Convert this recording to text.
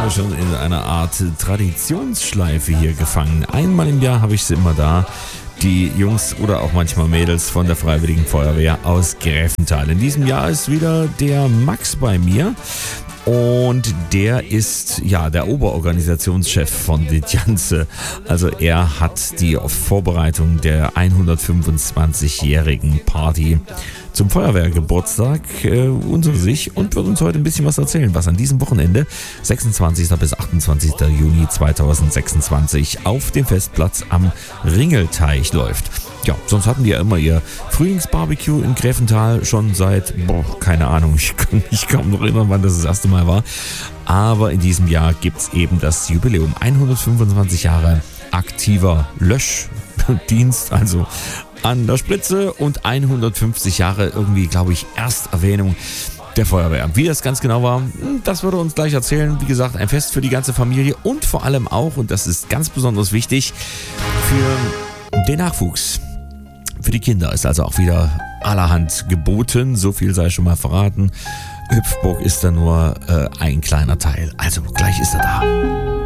wir schon in einer Art Traditionsschleife hier gefangen. Einmal im Jahr habe ich sie immer da. Die Jungs oder auch manchmal Mädels von der Freiwilligen Feuerwehr aus Gräfenthal. In diesem Jahr ist wieder der Max bei mir. Und der ist ja der Oberorganisationschef von der Janze. Also er hat die Vorbereitung der 125-jährigen Party zum Feuerwehrgeburtstag unter sich und wird uns heute ein bisschen was erzählen, was an diesem Wochenende, 26. bis 28. Juni 2026, auf dem Festplatz am Ringelteich läuft. Ja, sonst hatten die ja immer ihr Frühlingsbarbecue in Gräfenthal schon seit, keine Ahnung, ich kann mich kaum noch erinnern, wann das erste Mal war. Aber in diesem Jahr gibt es eben das Jubiläum, 125 Jahre aktiver Löschdienst, also an der Spritze, und 150 Jahre irgendwie, glaube ich, Ersterwähnung der Feuerwehr. Wie das ganz genau war, das würde er uns gleich erzählen. Wie gesagt, ein Fest für die ganze Familie und vor allem auch, und das ist ganz besonders wichtig, für den Nachwuchs. Für die Kinder ist also auch wieder allerhand geboten, so viel sei schon mal verraten. Hüpfburg ist da nur ein kleiner Teil. Also gleich ist er da.